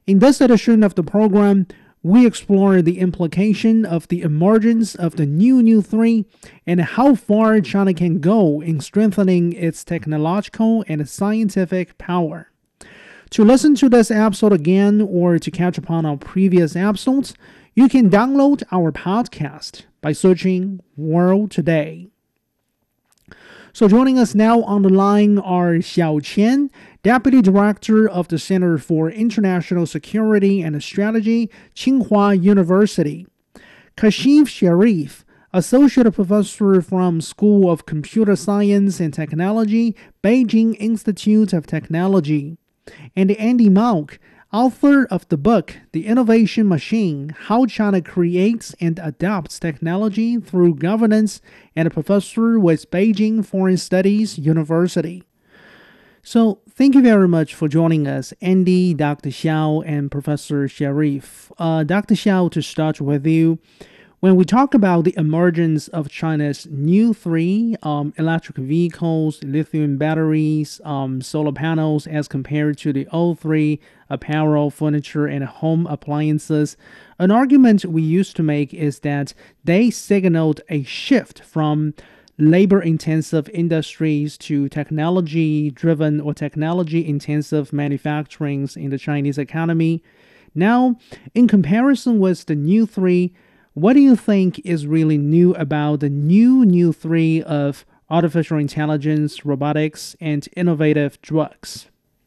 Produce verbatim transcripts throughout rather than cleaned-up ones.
In this edition of the program, we explore the implication of the emergence of the new New Three and how far China can go in strengthening its technological and scientific power. To listen to this episode again or to catch up on our previous episodes, you can download our podcast by searching World Today. So joining us now on the line are Xiao Qian, Deputy Director of the Center for International Security and Strategy, Tsinghua University; Kashif Sharif, Associate Professor from School of Computer Science and Technology, Beijing Institute of Technology; and Andy Mauck, author of the book The Innovation Machine: How China Creates and Adapts Technology Through Governance, and a professor with Beijing Foreign Studies University. So, thank you very much for joining us, Andy, Doctor Xiao, and Professor Sharif. Uh, Doctor Xiao, to start with you, when we talk about the emergence of China's new three um, electric vehicles, lithium batteries, um, solar panels, as compared to the old three apparel, furniture, and home appliances, an argument we used to make is that they signaled a shift from labor-intensive industries to technology-driven or technology-intensive manufacturing in the Chinese economy. Now, in comparison with the new three, what do you think is really new about the new new three of artificial intelligence, robotics, and innovative drugs?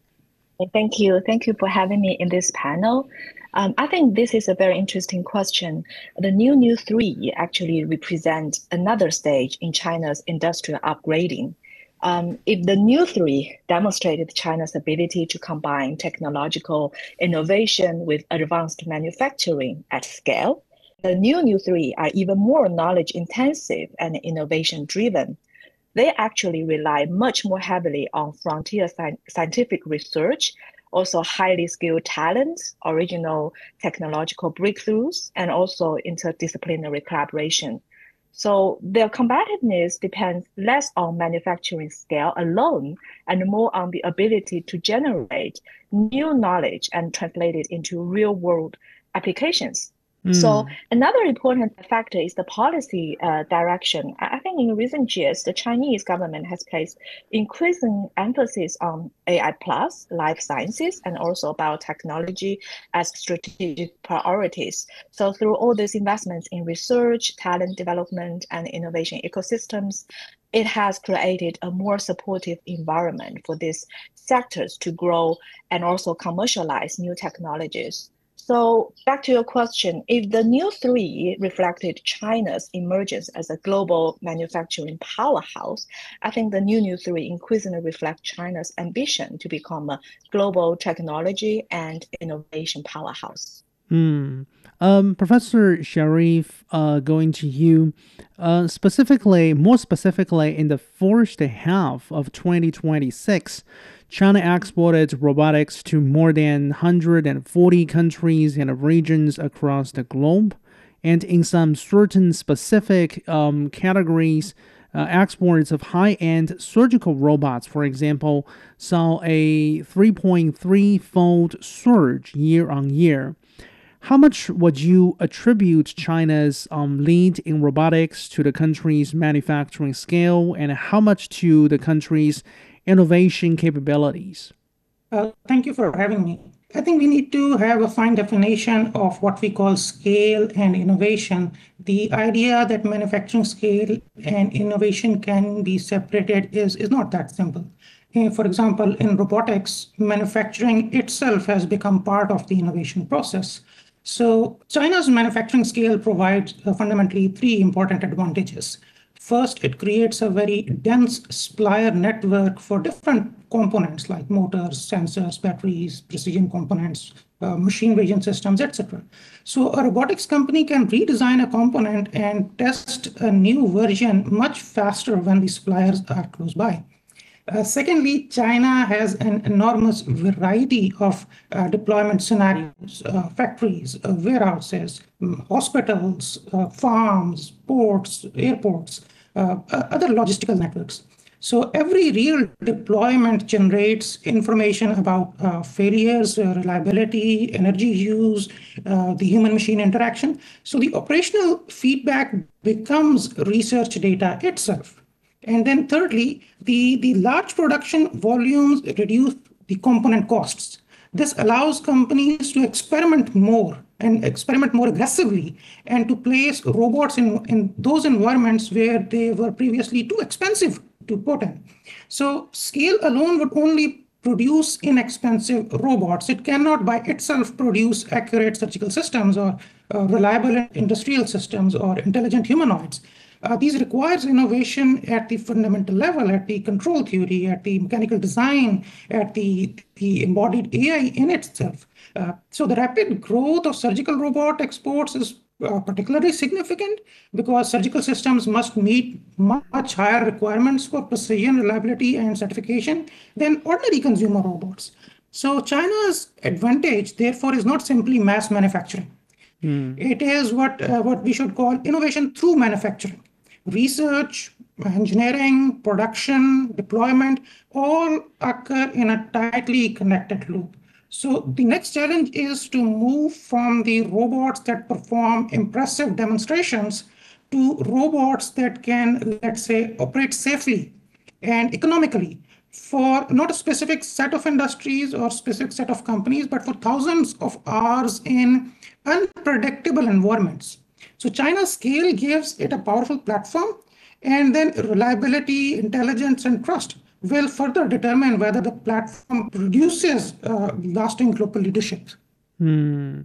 Thank you. Thank you for having me in this panel. Um, I think this is a very interesting question. The new new three actually represent another stage in China's industrial upgrading. Um, if the new three demonstrated China's ability to combine technological innovation with advanced manufacturing at scale, the new new three are even more knowledge intensive and innovation driven. They actually rely much more heavily on frontier sci- scientific research, also highly skilled talent, original technological breakthroughs, and also interdisciplinary collaboration. So their competitiveness depends less on manufacturing scale alone and more on the ability to generate new knowledge and translate it into real world applications. Mm. So another important factor is the policy uh, direction. I think in recent years, the Chinese government has placed increasing emphasis on A I plus, life sciences, and also biotechnology as strategic priorities. So through all these investments in research, talent development, and innovation ecosystems, it has created a more supportive environment for these sectors to grow and also commercialize new technologies. So back to your question, if the new three reflected China's emergence as a global manufacturing powerhouse, I think the new new three increasingly reflect China's ambition to become a global technology and innovation powerhouse. Mm. Um, Professor Sharif, uh, going to you, uh, specifically, more specifically, in the first half of twenty twenty-six, China exported robotics to more than one hundred forty countries and regions across the globe. And in some certain specific um, categories, uh, exports of high-end surgical robots, for example, saw a three point three fold surge year on year. How much would you attribute China's um, lead in robotics to the country's manufacturing scale, and how much to the country's innovation capabilities? Uh, thank you for having me. I think we need to have a fine definition of what we call scale and innovation. The idea that manufacturing scale and innovation can be separated is, is not that simple. Uh, For example, in robotics, manufacturing itself has become part of the innovation process. So China's manufacturing scale provides uh, fundamentally three important advantages. First, it creates a very dense supplier network for different components like motors, sensors, batteries, precision components, uh, machine vision systems, et cetera. So a robotics company can redesign a component and test a new version much faster when the suppliers are close by. Uh, secondly, China has an enormous variety of uh, deployment scenarios, uh, factories, uh, warehouses, um, hospitals, uh, farms, ports, airports, uh, uh, other logistical networks. So every real deployment generates information about uh, failures, uh, reliability, energy use, uh, the human-machine interaction. So the operational feedback becomes research data itself. And then thirdly, the, the large production volumes reduce the component costs. This allows companies to experiment more and experiment more aggressively and to place robots in, in those environments where they were previously too expensive to put in. So scale alone would only produce inexpensive robots. It cannot by itself produce accurate surgical systems or uh, reliable industrial systems or intelligent humanoids. Uh, these requires innovation at the fundamental level, at the control theory, at the mechanical design, at the, the embodied A I in itself. Uh, so the rapid growth of surgical robot exports is uh, particularly significant because surgical systems must meet much higher requirements for precision, reliability, and certification than ordinary consumer robots. So China's advantage, therefore, is not simply mass manufacturing. Mm. It is what, uh, what we should call innovation through manufacturing. Research, engineering, production, deployment all occur in a tightly connected loop. So the next challenge is to move from the robots that perform impressive demonstrations to robots that can, let's say, operate safely and economically for not a specific set of industries or specific set of companies, but for thousands of hours in unpredictable environments. So China's scale gives it a powerful platform, and then reliability, intelligence, and trust will further determine whether the platform produces uh, lasting global leadership. Hmm.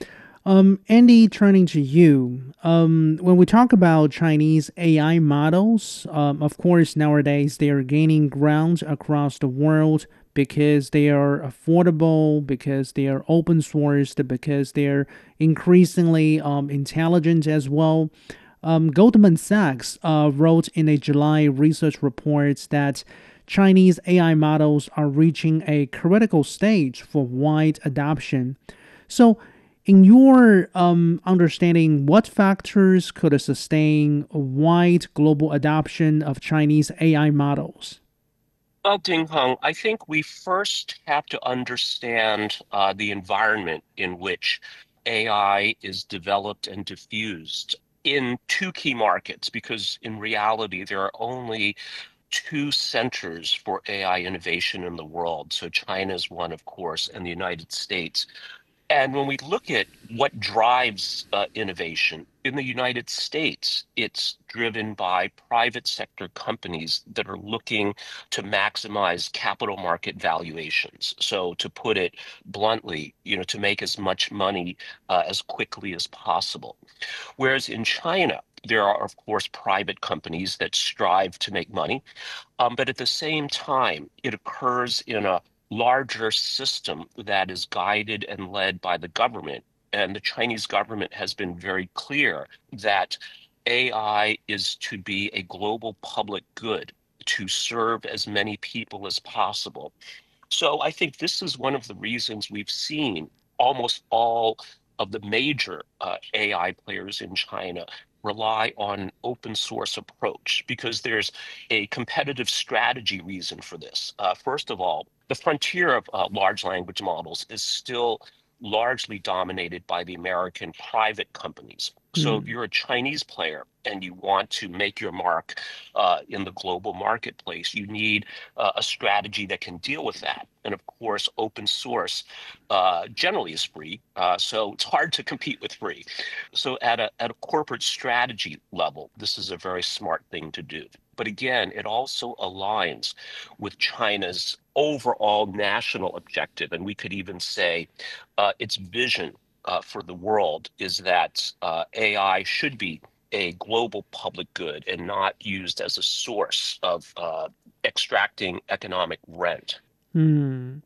Um, Andy, turning to you, um, when we talk about Chinese A I models, um, of course, nowadays they are gaining ground across the world because they are affordable, because they are open sourced, because they're increasingly um, intelligent as well. Um, Goldman Sachs uh, wrote in a July research report that Chinese A I models are reaching a critical stage for wide adoption. So, in your um, understanding, what factors could sustain a wide global adoption of Chinese A I models? Well, Ding Hong, I think we first have to understand uh, the environment in which A I is developed and diffused in two key markets, because in reality, there are only two centers for A I innovation in the world. So China is one, of course, and the United States. And when we look at what drives uh, innovation in the United States, it's driven by private sector companies that are looking to maximize capital market valuations. So to put it bluntly, you know, to make as much money uh, as quickly as possible. Whereas in China, there are, of course, private companies that strive to make money. Um, but at the same time, it occurs in a larger system that is guided and led by the government. And the Chinese government has been very clear that A I is to be a global public good, to serve as many people as possible. So I think this is one of the reasons we've seen almost all of the major uh, A I players in China rely on an open source approach, because there's a competitive strategy reason for this. Uh, first of all, the frontier of uh, large language models is still largely dominated by the American private companies. So if you're a Chinese player and you want to make your mark uh, in the global marketplace, you need uh, a strategy that can deal with that. And of course, open source uh, generally is free, uh, so it's hard to compete with free. So at a, at a corporate strategy level, this is a very smart thing to do. But again, it also aligns with China's overall national objective. And we could even say uh, its vision uh, for the world is that uh, A I should be a global public good and not used as a source of uh, extracting economic rent. Hmm.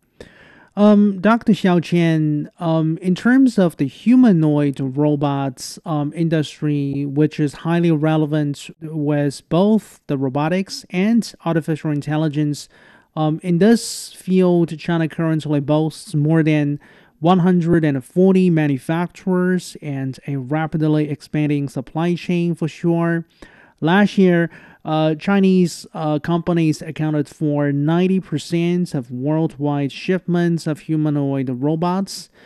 Um, Doctor Xiao Qian, um, in terms of the humanoid robots um, industry, which is highly relevant with both the robotics and artificial intelligence, um, in this field, China currently boasts more than one hundred forty manufacturers and a rapidly expanding supply chain for sure. Last year, Uh, Chinese uh, companies accounted for ninety percent of worldwide shipments of humanoid robots